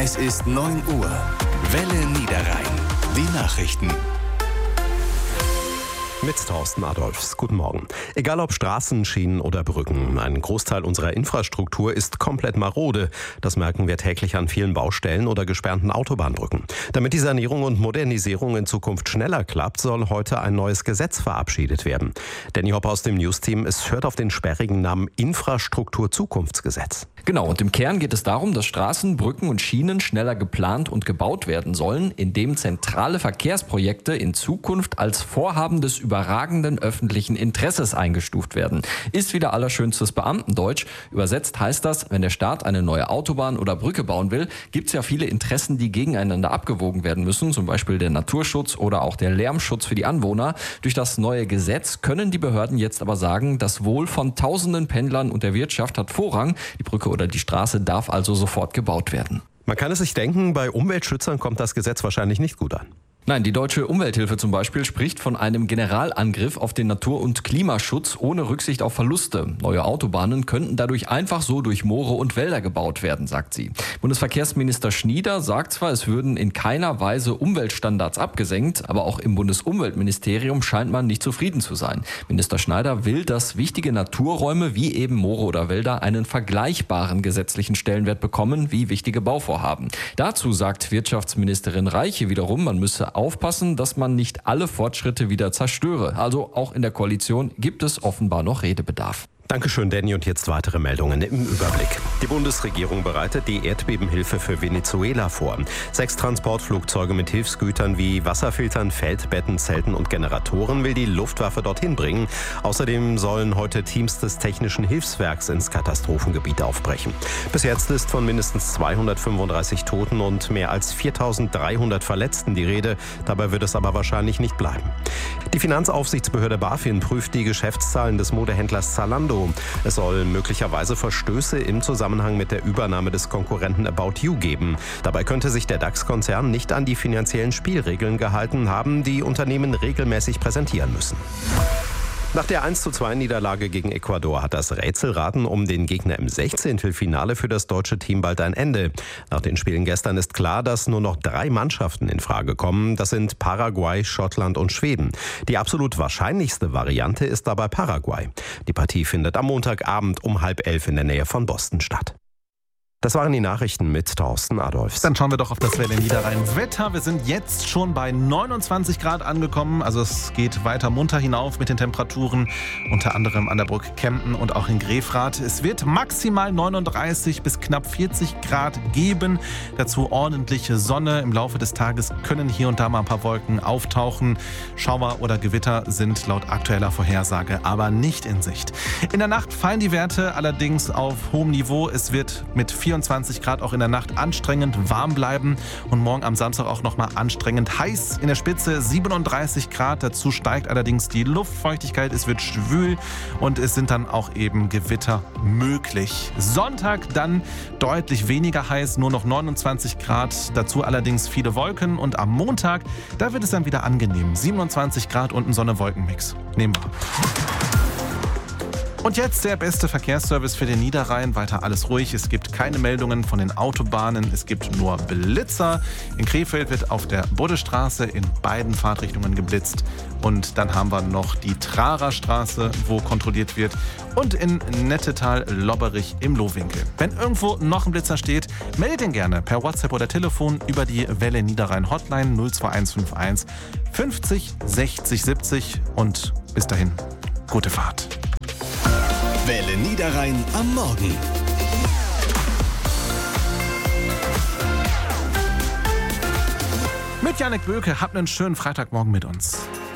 Es ist 9 Uhr. Welle Niederrhein. Die Nachrichten. Mit Thorsten Adolphs. Guten Morgen. Egal ob Straßen, Schienen oder Brücken, ein Großteil unserer Infrastruktur ist komplett marode. Das merken wir täglich an vielen Baustellen oder gesperrten Autobahnbrücken. Damit die Sanierung und Modernisierung in Zukunft schneller klappt, soll heute ein neues Gesetz verabschiedet werden. Danny Hopp aus dem News-Team, es hört auf den sperrigen Namen Infrastrukturzukunftsgesetz. Genau, und im Kern geht es darum, dass Straßen, Brücken und Schienen schneller geplant und gebaut werden sollen, indem zentrale Verkehrsprojekte in Zukunft als Vorhaben des überragenden öffentlichen Interesses eingestuft werden. Ist wieder allerschönstes Beamtendeutsch. Übersetzt heißt das, wenn der Staat eine neue Autobahn oder Brücke bauen will, gibt es ja viele Interessen, die gegeneinander abgewogen werden müssen, zum Beispiel der Naturschutz oder auch der Lärmschutz für die Anwohner. Durch das neue Gesetz können die Behörden jetzt aber sagen, das Wohl von tausenden Pendlern und der Wirtschaft hat Vorrang. Die Brücke oder die Straße darf also sofort gebaut werden. Man kann es sich denken, bei Umweltschützern kommt das Gesetz wahrscheinlich nicht gut an. Nein, die Deutsche Umwelthilfe zum Beispiel spricht von einem Generalangriff auf den Natur- und Klimaschutz ohne Rücksicht auf Verluste. Neue Autobahnen könnten dadurch einfach so durch Moore und Wälder gebaut werden, sagt sie. Bundesverkehrsminister Schnieder sagt zwar, es würden in keiner Weise Umweltstandards abgesenkt, aber auch im Bundesumweltministerium scheint man nicht zufrieden zu sein. Minister Schneider will, dass wichtige Naturräume wie eben Moore oder Wälder einen vergleichbaren gesetzlichen Stellenwert bekommen wie wichtige Bauvorhaben. Dazu sagt Wirtschaftsministerin Reiche wiederum, man müsse aufpassen, dass man nicht alle Fortschritte wieder zerstöre. Also auch in der Koalition gibt es offenbar noch Redebedarf. Dankeschön, Danny. Und jetzt weitere Meldungen im Überblick. Die Bundesregierung bereitet die Erdbebenhilfe für Venezuela vor. 6 Transportflugzeuge mit Hilfsgütern wie Wasserfiltern, Feldbetten, Zelten und Generatoren will die Luftwaffe dorthin bringen. Außerdem sollen heute Teams des Technischen Hilfswerks ins Katastrophengebiet aufbrechen. Bis jetzt ist von mindestens 235 Toten und mehr als 4.300 Verletzten die Rede. Dabei wird es aber wahrscheinlich nicht bleiben. Die Finanzaufsichtsbehörde BaFin prüft die Geschäftszahlen des Modehändlers Zalando. Es soll möglicherweise Verstöße im Zusammenhang mit der Übernahme des Konkurrenten About You geben. Dabei könnte sich der DAX-Konzern nicht an die finanziellen Spielregeln gehalten haben, die Unternehmen regelmäßig präsentieren müssen. Nach der 1:2-Niederlage gegen Ecuador hat das Rätselraten um den Gegner im 16. für das deutsche Team bald ein Ende. Nach den Spielen gestern ist klar, dass nur noch 3 Mannschaften in Frage kommen. Das sind Paraguay, Schottland und Schweden. Die absolut wahrscheinlichste Variante ist dabei Paraguay. Die Partie findet am Montagabend um 10:30 in der Nähe von Boston statt. Das waren die Nachrichten mit Thorsten Adolphs. Dann schauen wir doch auf das Welle Niederrhein Wetter. Wir sind jetzt schon bei 29 Grad angekommen. Also es geht weiter munter hinauf mit den Temperaturen. Unter anderem an der Brücke Kempten und auch in Grefrath. Es wird maximal 39 bis knapp 40 Grad geben. Dazu ordentliche Sonne. Im Laufe des Tages können hier und da mal ein paar Wolken auftauchen. Schauer oder Gewitter sind laut aktueller Vorhersage aber nicht in Sicht. In der Nacht fallen die Werte allerdings auf hohem Niveau. Es wird mit 24 Grad auch in der Nacht anstrengend warm bleiben und morgen am Samstag auch nochmal anstrengend heiß. In der Spitze 37 Grad, dazu steigt allerdings die Luftfeuchtigkeit, es wird schwül und es sind dann auch eben Gewitter möglich. Sonntag dann deutlich weniger heiß, nur noch 29 Grad, dazu allerdings viele Wolken und am Montag, da wird es dann wieder angenehm. 27 Grad und ein Sonne-Wolken-Mix. Nehmen wir. Und jetzt der beste Verkehrsservice für den Niederrhein. Weiter alles ruhig. Es gibt keine Meldungen von den Autobahnen. Es gibt nur Blitzer. In Krefeld wird auf der Buddestraße in beiden Fahrtrichtungen geblitzt. Und dann haben wir noch die Trarerstraße, wo kontrolliert wird. Und in Nettetal-Lobberich im Lohwinkel. Wenn irgendwo noch ein Blitzer steht, meldet ihn gerne per WhatsApp oder Telefon über die Welle Niederrhein Hotline 02151 50 60 70. Und bis dahin, gute Fahrt. Welle Niederrhein am Morgen. Mit Janek Böke, habt einen schönen Freitagmorgen mit uns.